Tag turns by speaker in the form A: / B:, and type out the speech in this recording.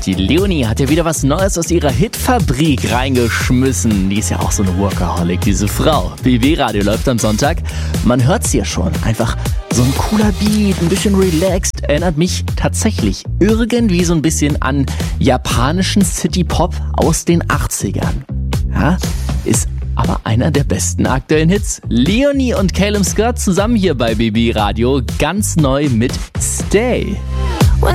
A: Und die Leonie hat ja wieder was Neues aus ihrer Hitfabrik reingeschmissen. Die ist ja auch so eine Workaholic, diese Frau. BB-Radio läuft am Sonntag. Man hört es hier schon. Einfach so ein cooler Beat, ein bisschen relaxed. Erinnert mich tatsächlich irgendwie so ein bisschen an japanischen City-Pop aus den 80ern. Ja, ist aber einer der besten aktuellen Hits. Leonie und Calum Scott zusammen hier bei BB Radio. Ganz neu mit Stay.